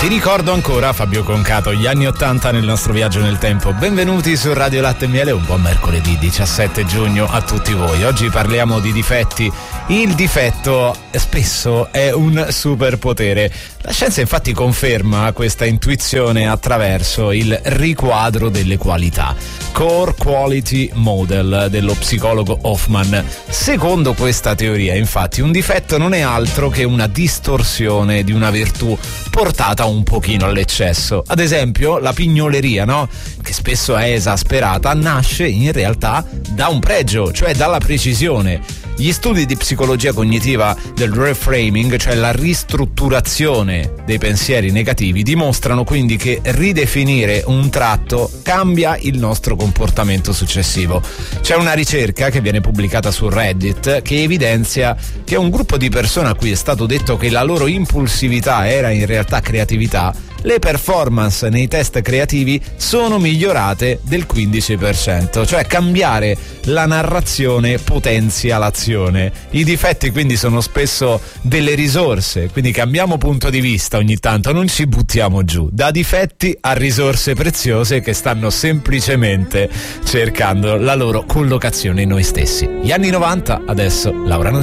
Ti ricordo ancora Fabio Concato, gli anni 80 nel nostro viaggio nel tempo. Benvenuti su Radio Latte e Miele, un buon mercoledì 17 giugno a tutti voi. Oggi parliamo di difetti. Il difetto spesso è un superpotere. La scienza infatti conferma questa intuizione attraverso il riquadro delle qualità, Core Quality Model dello psicologo Hoffman. Secondo questa teoria, infatti, un difetto non è altro che una distorsione di una virtù portata un pochino all'eccesso. Ad esempio, la pignoleria, no? Che spesso è esasperata, nasce in realtà da un pregio, cioè dalla precisione. Gli studi di psicologia cognitiva del reframing, cioè la ristrutturazione dei pensieri negativi, dimostrano quindi che ridefinire un tratto cambia il nostro comportamento successivo. C'è una ricerca che viene pubblicata su Reddit che evidenzia che un gruppo di persone a cui è stato detto che la loro impulsività era in realtà creatività, le performance nei test creativi sono migliorate del 15%, cioè cambiare la narrazione potenzia l'azione. I difetti quindi sono spesso delle risorse, quindi cambiamo punto di vista ogni tanto, non ci buttiamo giù, da difetti a risorse preziose che stanno semplicemente cercando la loro collocazione in noi stessi. Gli anni 90, adesso Laura